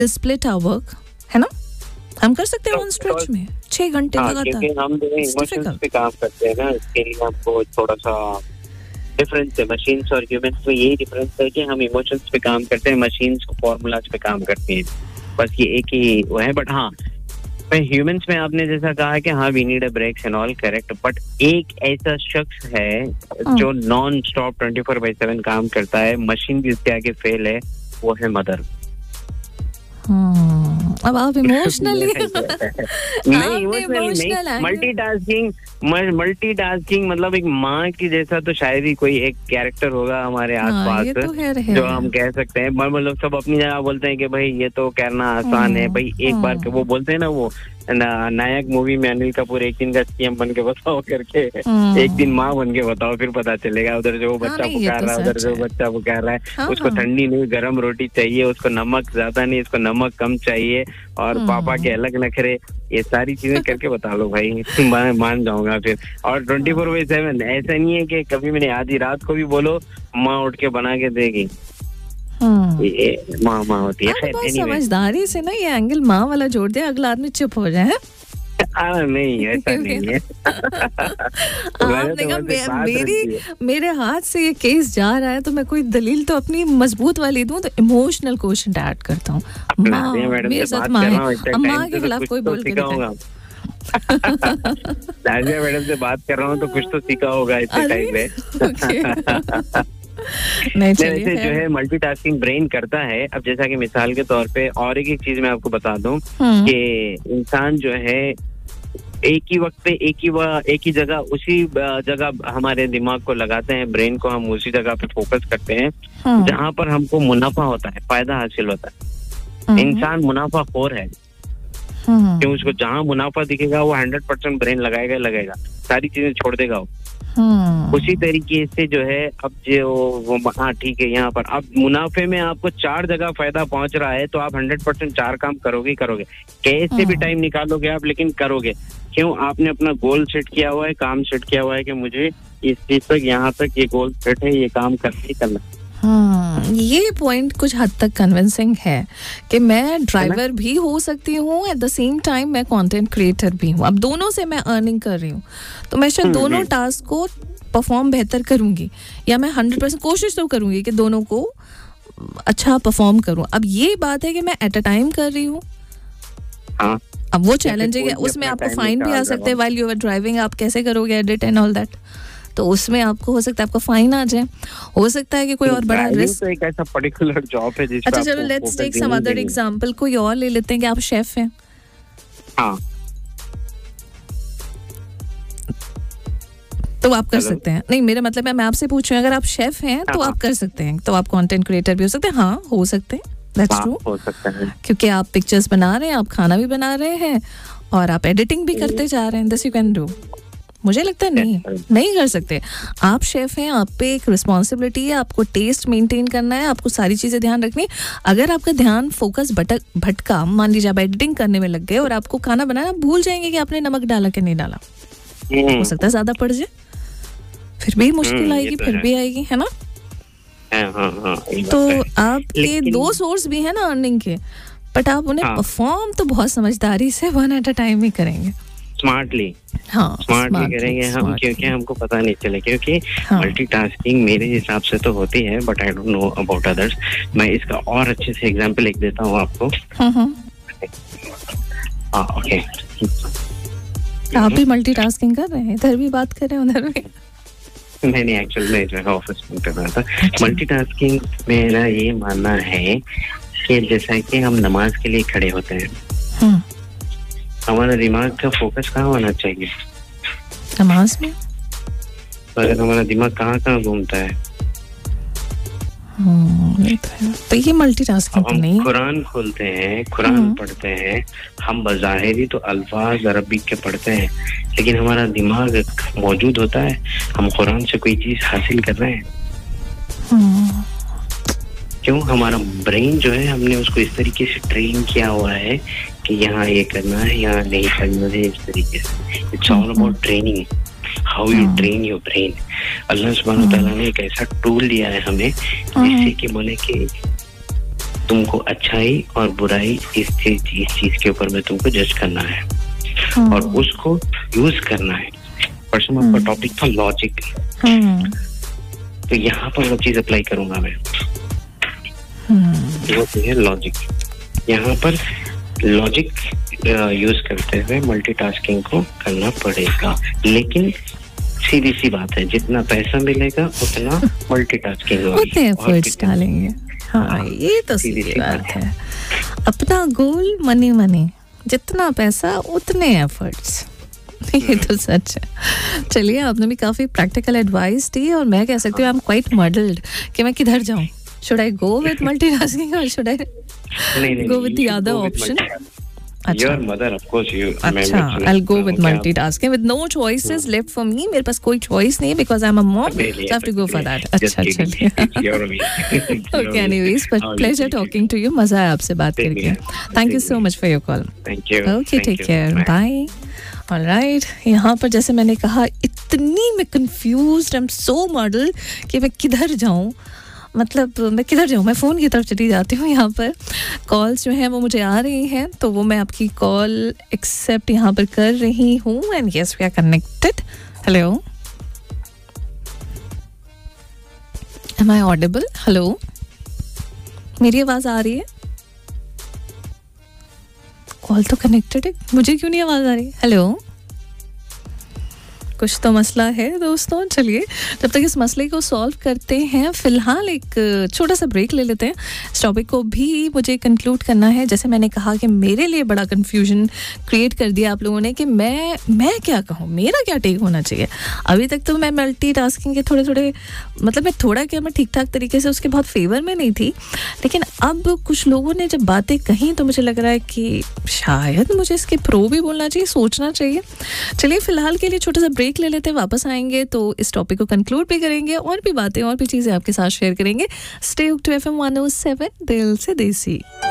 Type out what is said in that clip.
Split our work, है ना? हम कर सकते हैं वन स्ट्रेच में 6 घंटे लगातार, क्योंकि हम जो है इमोशंस पे काम करते हैं ना, इसके लिए हमको थोड़ा सा डिफरेंस है। मशीन्स और ह्यूमंस में यही डिफरेंस है कि हम इमोशंस पे काम करते हैं, मशीन्स को फॉर्मूलाज पे काम करती हैं, बस ये एक ही वो है। बट हाँ, ह्यूमंस में आपने जैसा कहा कि हाँ we need a breaks and all, correct, but एक ऐसा शख्स है जो नॉन स्टॉप 24/7 काम करता है, मशीन भी उसके आगे फेल है, वो है मदर। अब आप इमोशनली नहीं, मल्टीटास्किंग मतलब एक माँ की जैसा तो शायद ही कोई एक कैरेक्टर होगा हमारे आसपास जो हम कह सकते हैं। मतलब सब अपनी जगह बोलते हैं कि भाई ये तो करना आसान है भाई, एक बार वो बोलते हैं ना, वो नायक मूवी में अनिल कपूर एक दिन का सीएम बन के बताओ करके, एक दिन माँ बन के बताओ, फिर पता चलेगा। उधर जो बच्चा पुकार रहा है, उधर जो बच्चा पुकार रहा है, उसको ठंडी नहीं गर्म रोटी चाहिए, उसको नमक ज्यादा नहीं, उसको नमक कम चाहिए, और पापा के अलग नखरे, ये सारी चीजें करके बता लो भाई, मैं मान जाऊंगा फिर। और 24/7 ऐसा नहीं है कि कभी मैंने आधी रात को भी बोलो माँ उठ के बना के देगी, ये माँ होती है। समझदारी से ना ये एंगल माँ वाला जोड़ दे, अगला आदमी चुप हो जाए। नहीं ऐसा नहीं है। आपने कहा मेरे हाथ से ये केस जा रहा है तो मैं कोई दलील तो अपनी मजबूत वाली दूं, तो इमोशनल क्वेश्चन ऐड करता हूँ। मेरे साथ माँ के खिलाफ कोई बोल के दाजिया मैडम से बात कर रहा हूँ तो कुछ तो सीखा होगा इतने टाइम में। नहीं, जो है मल्टीटास्किंग ब्रेन करता है। अब जैसा कि मिसाल के तौर पे और एक चीज मैं आपको बता दूं कि इंसान जो है एक ही वक्त पे एक ही जगह उसी जगह हमारे दिमाग को लगाते हैं, ब्रेन को हम उसी जगह पे फोकस करते हैं जहाँ पर हमको मुनाफा होता है, फायदा हासिल होता है। इंसान मुनाफाखोर है, क्यों? उसको जहाँ मुनाफा दिखेगा वो 100% ब्रेन लगाएगा, सारी चीजें छोड़ देगा वो। उसी तरीके से जो है अब जो हाँ ठीक है, यहाँ पर अब मुनाफे में आपको 4 जगह फायदा पहुंच रहा है तो आप 100% 4 काम करोगे। कैसे भी टाइम निकालोगे आप, लेकिन करोगे। क्यों? आपने अपना गोल सेट किया हुआ है, काम सेट किया हुआ है कि मुझे इस चीज तक, यहाँ तक ये गोल सेट है, ये काम करना। ये पॉइंट कुछ हद तक कन्विंसिंग है कि मैं ड्राइवर भी हो सकती हूँ, एट द सेम टाइम मैं कंटेंट क्रिएटर भी हूँ। अब दोनों से मैं अर्निंग कर रही हूँ तो मैं शायद दोनों टास्क को परफॉर्म बेहतर करूंगी, या मैं 100% कोशिश तो करूंगी कि दोनों को अच्छा परफॉर्म करूं। अब ये बात है कि मैं एट अ टाइम कर रही हूँ। अब वो चैलेंज है, उसमें आपको फाइन भी आ सकते हैं व्हाइल यू आर ड्राइविंग। आप कैसे करोगे एडिट एंड ऑल दैट, तो उसमें आपको हो सकता है आपको फाइन आ जाए, हो सकता है कि कोई और बड़ा रिस्क। एक ऐसा पर्टिकुलर जॉब है जिसमें अच्छा चलो let's take some other example, कोई और ले लेते हैं कि आप शेफ हैं। हाँ, तो आप कर सकते हैं। नहीं, मेरा मतलब है मैं आपसे पूछ रही हूँ, अगर आप शेफ हैं तो आप कर सकते हैं, तो आप कंटेंट क्रिएटर भी हो सकते हैं। हाँ, हो सकते हैं, दैट्स ट्रू, हो सकता है, क्योंकि आप पिक्चर्स बना रहे हैं, आप खाना भी बना रहे हैं और आप एडिटिंग भी करते जा रहे हैं। This you can do. मुझे लगता है नहीं कर सकते। आप शेफ हैं, आप पे एक रिस्पॉन्सिबिलिटी है, आपको टेस्ट मेंटेन करना है, आपको सारी चीजें ध्यान रखनी। अगर आपका ध्यान फोकस भटका, मान लीजिए आप एडिटिंग करने में लग गए और आपको खाना बनाना भूल जाएंगे कि आपने नमक डाला कि नहीं डाला, हो सकता है ज्यादा पड़ जाए, फिर भी मुश्किल आएगी, फिर भी आएगी, है ना? तो आपके 2 सोर्स भी है ना अर्निंग के, बट आप उन्हें परफॉर्म तो बहुत समझदारी से वन एट अ टाइम ही करेंगे, स्मार्टली करेंगे हम, क्योंकि हमको पता नहीं चले, क्योंकि मल्टीटास्किंग मेरे हिसाब से तो होती है, but I don't know about others. मैं इसका और अच्छे से एग्जांपल एक देता हूँ आपको। ओके, आप भी मल्टीटास्किंग कर रहे हैं, इधर भी बात कर रहे हैं, उधर भी नहीं एक्चुअली मैं जो ऑफिस में कर रहा था। मल्टीटास्किंग मेरा ये मानना है कि जैसा कि हम नमाज के लिए खड़े होते हैं, हमारा दिमाग का फोकस कहाँ होना चाहिए? नमाज में। अगर हमारा दिमाग कहाँ घूमता है, तो ये मल्टीटास्किंग तो नहीं। कुरान खोलते हैं, कुरान पढ़ते हैं, हम बज़ाहिरी तो अल्फाज अरबी के पढ़ते हैं, लेकिन हमारा दिमाग मौजूद होता है, हम कुरान से कोई चीज हासिल कर रहे हैं। क्यों? हमारा ब्रेन जो है हमने उसको इस तरीके से ट्रेन किया हुआ है कि यहाँ ये करना है, यहाँ नहीं करना है, इस तरीके से। It's all about training, how you train your brain. अल्लाह सुब्हानहू तआला ने एक ऐसा टूल दिया है हमें जिससे कि बोले कि तुमको अच्छाई और बुराई इस चीज के ऊपर में तुमको जज करना है और उसको यूज करना है। परसों आपका टॉपिक था लॉजिक, तो यहाँ पर वो चीज अप्लाई करूंगा मैं। वो है लॉजिक। यहाँ पर लॉजिक यूज करते हुए मल्टीटास्किंग को करना पड़ेगा, लेकिन सीधी सी बात है, जितना पैसा मिलेगा उतना मल्टीटास्किंग होगी, उतने एफर्ट्स डालेंगे। हाँ, ये तो सीधी बात है। अपना गोल मनी मनी, जितना पैसा उतने एफर्ट्स, ये तो सच है। चलिए, आपने भी काफी प्रैक्टिकल एडवाइस दी और मैं कह सकती हूँ आई एम क्वाइट मडल्ड कि मैं किधर जाऊँ। Should I go with multitasking और should I go with the other option? Your mother, of course, अच्छा, I'll go with multitasking with no choices left for me. मेरे पास कोई choice नहीं because I'm a mom, so I have to go for that. अच्छा, चलिए। Okay, anyways, but pleasure talking to you. मजा आया आपसे बात करके। Thank you so much for your call. Thank you. Okay, take care. Bye. Alright, यहाँ पर जैसे मैंने कहा, इतनी मैं confused, I'm so muddled कि मैं किधर जाऊँ, मतलब मैं किधर जाऊँ, मैं फ़ोन की तरफ चली जाती हूँ। यहाँ पर कॉल्स जो हैं वो मुझे आ रही हैं, तो वो मैं आपकी कॉल एक्सेप्ट यहाँ पर कर रही हूँ। And yes, we are connected. Hello, M I audible? Hello, मेरी आवाज़ आ रही है? कॉल तो कनेक्टेड है, मुझे क्यों नहीं आवाज़ आ रही? हेलो, कुछ तो मसला है दोस्तों। चलिए, जब तक इस मसले को सॉल्व करते हैं, फिलहाल एक छोटा सा ब्रेक ले लेते हैं। इस टॉपिक को भी मुझे कंक्लूड करना है। जैसे मैंने कहा कि मेरे लिए बड़ा कंफ्यूजन क्रिएट कर दिया आप लोगों ने कि मैं क्या कहूँ, मेरा क्या टेक होना चाहिए। अभी तक तो मैं मल्टीटास्किंग के थोड़े मतलब मैं ठीक ठाक तरीके से उसके बहुत फेवर में नहीं थी, लेकिन अब कुछ लोगों ने जब बातें कही तो मुझे लग रहा है कि शायद मुझे इसके प्रो भी बोलना चाहिए, सोचना चाहिए। चलिए, फिलहाल के लिए छोटा सा ब्रेक ले लेते हैं, वापस आएंगे तो इस टॉपिक को कंक्लूड भी करेंगे और भी बातें और भी चीजें आपके साथ शेयर करेंगे। स्टे ट्यून्ड टू FM 107 दिल से देसी।